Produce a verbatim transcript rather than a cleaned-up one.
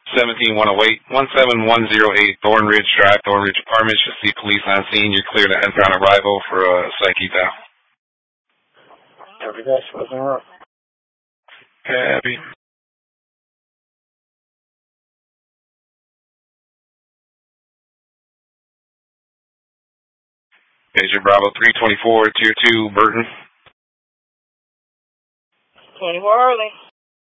seventeen one oh eight, one seven one oh eight Thornridge Drive, Thornridge Apartments. Should see police on scene. You're clear to enter on arrival for a psych eval. Copy that. What's in route? Happy. Agent Bravo three twenty-four, Tier two, Burton. twenty-four early.